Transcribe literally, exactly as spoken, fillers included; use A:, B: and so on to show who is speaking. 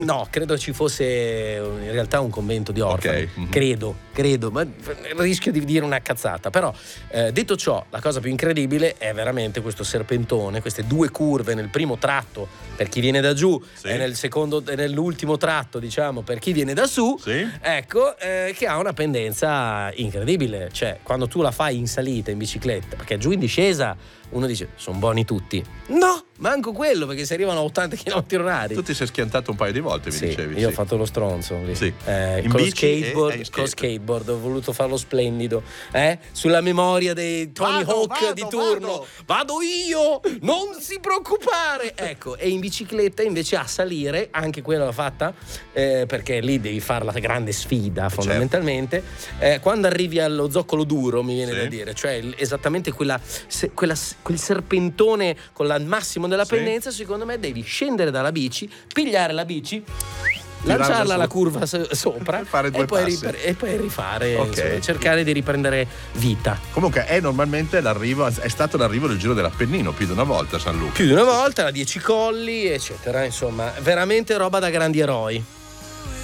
A: No, credo ci fosse in realtà un convento di orfani.
B: Okay. Mm-hmm.
A: Credo, credo, ma rischio di dire una cazzata. Però, eh, detto ciò, la cosa più incredibile è veramente questo serpentone, queste due curve nel primo tratto per chi viene da giù,
B: sì.
A: e nel secondo, e nell'ultimo tratto, diciamo, per chi viene da su.
B: Sì.
A: Ecco, eh, che ha una pendenza incredibile. Cioè, quando tu la fai in salita in bicicletta, perché giù in discesa uno dice sono buoni tutti. No, manco quello, perché si arrivano a ottanta chilometri orari.
B: Tu ti sei schiantato un paio di volte, mi
A: sì,
B: dicevi.
A: Io
B: sì.
A: ho fatto lo stronzo lì.
B: Sì.
A: Eh,
B: in
A: con lo
B: bici
A: skateboard,
B: e, e
A: con lo skateboard ho voluto farlo splendido, eh? Sulla memoria dei Tony
B: vado,
A: Hawk
B: vado,
A: di turno.
B: Vado.
A: vado io, non si preoccupare. Ecco, e in bicicletta invece a salire, anche quella l'ho fatta, eh, perché lì devi fare la grande sfida fondamentalmente. Certo. Eh, quando arrivi allo zoccolo duro, mi viene sì. da dire, cioè esattamente quella, se, quella quel serpentone con il massimo della sì. pendenza, secondo me devi scendere dalla bici, pigliare la bici, lanciarla alla curva so- sopra
B: fare due
A: e, poi
B: passi.
A: Ripar- e poi rifare,
B: okay.
A: insomma, cercare di riprendere vita.
B: Comunque è normalmente l'arrivo, è stato l'arrivo del Giro dell'Appennino più di una volta a San Luca.
A: Più di una volta, la dieci colli, eccetera, insomma, veramente roba da grandi eroi.